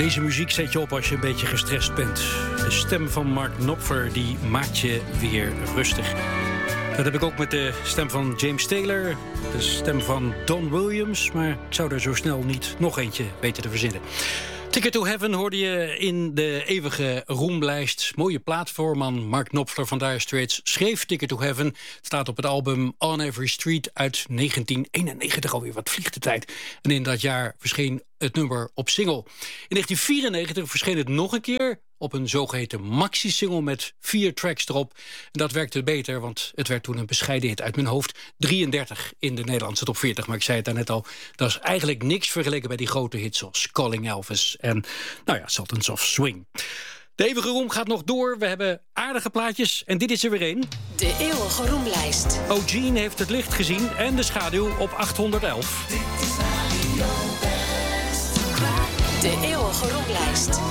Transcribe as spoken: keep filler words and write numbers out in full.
Deze muziek zet je op als je een beetje gestrest bent. De stem van Mark Knopfler die maakt je weer rustig. Dat heb ik ook met de stem van James Taylor, de stem van Don Williams, maar ik zou er zo snel niet nog eentje weten te verzinnen. Ticket to Heaven hoorde je in de eeuwige roemlijst. Mooie plaatvoorman Mark Knopfler van Dire Straits schreef Ticket to Heaven. Het staat op het album On Every Street uit negentien eenennegentig, alweer wat vliegt de tijd. En in dat jaar verscheen het nummer op single. In negentien vierennegentig verscheen het nog een keer op een zogeheten maxi-single met vier tracks erop. En dat werkte beter, want het werd toen een bescheiden hit uit mijn hoofd. drieëndertig in de Nederlandse top veertig, maar ik zei het daarnet al, dat is eigenlijk niks vergeleken bij die grote hits zoals Calling Elvis en, nou ja, Sultans of Swing. De eeuwige roem gaat nog door. We hebben aardige plaatjes en dit is er weer één. De eeuwige roemlijst. Eugene heeft het licht gezien en de schaduw op achthonderdelf. De eeuwige roemlijst.